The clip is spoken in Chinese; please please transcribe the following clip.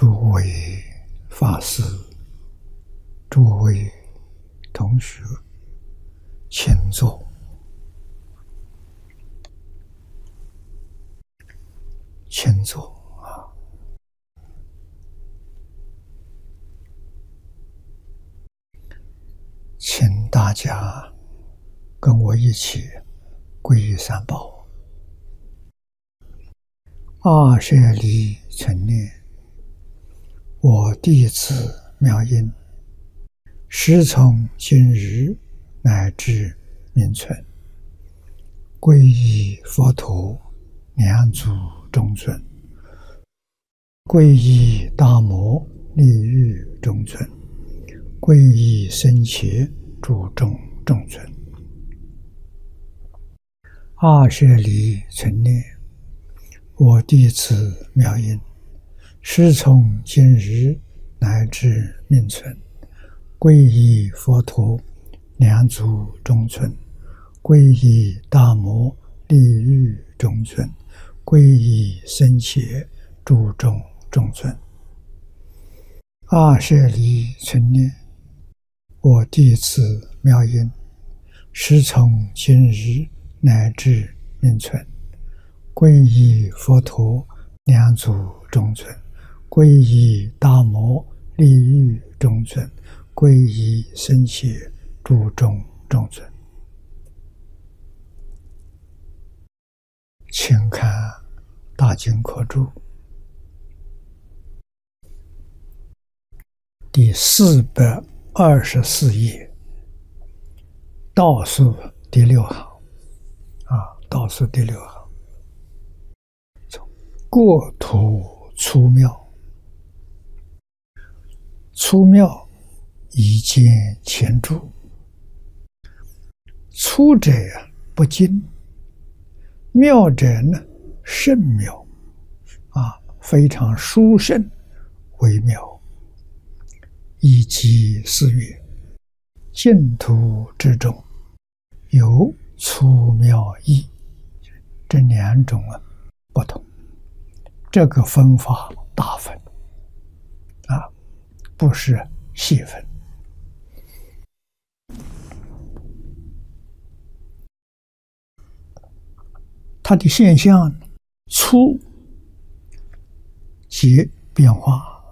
诸位法师、诸位同学，请坐。请坐啊！请大家跟我一起皈依三宝。阿舍离成念，我弟子妙音，时从今日乃至命存，皈依佛陀两祖中尊，皈依大摩利欲中尊，皈依僧伽诸众中尊。阿舍离成念，我弟子妙音，时从今日乃至命存，皈依佛陀两祖中尊，皈依大摩利欲中尊，皈依僧伽诸众中尊。阿舍离成念，我弟子妙音，时从今日乃至命存，皈依佛陀两祖中尊，皈依大摩利欲中尊，皈依僧伽诸众中尊。请看大经科注第424页倒数第6行倒数第6行，过途出庙，出庙以见前注，出者不精，妙者呢甚妙非常殊胜为妙。以及4月净土之中有出妙义，这2种不同，这个分法大分不是细分。它的现象出即变化，